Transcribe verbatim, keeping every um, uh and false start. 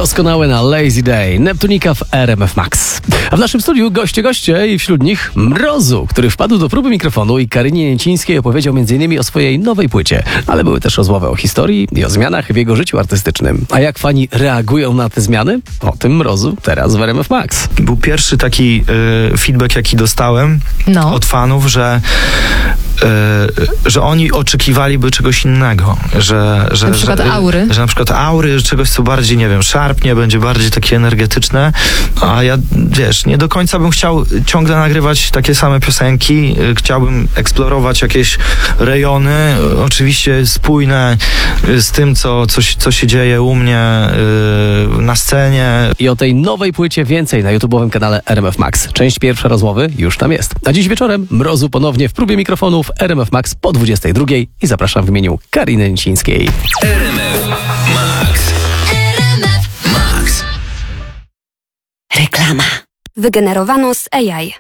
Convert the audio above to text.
Doskonałe na Lazy Day. Neptunika w R M F Max. A w naszym studiu goście goście i wśród nich Mrozu, który wpadł do próby mikrofonu i Karynie Niecińskiej opowiedział między innymi o swojej nowej płycie. Ale były też rozmowy o historii i o zmianach w jego życiu artystycznym. A jak fani reagują na te zmiany? O tym Mrozu teraz w R M F Max. Był pierwszy taki y, feedback, jaki dostałem No. od fanów, że y, że oni oczekiwaliby czegoś innego. Że, że, Na przykład że, aury. Że na przykład aury, że czegoś, co bardziej, nie wiem, szarpnie, będzie bardziej takie energetyczne. A ja, wiesz, nie do końca bym chciał ciągle nagrywać takie same piosenki. Y, Chciałbym eksplorować jakieś rejony, y, oczywiście spójne y, z tym, co, co, się- co się dzieje u mnie y, na scenie. I o tej nowej płycie więcej na YouTube'owym kanale R M F Max. Część pierwsza rozmowy już tam jest. A dziś wieczorem Mrozu ponownie w próbie mikrofonu w R M F Max po dwudziestej drugiej i zapraszam w imieniu Karyny Niecińskiej. R M F Max. Max. Reklama. Wygenerowano z A I.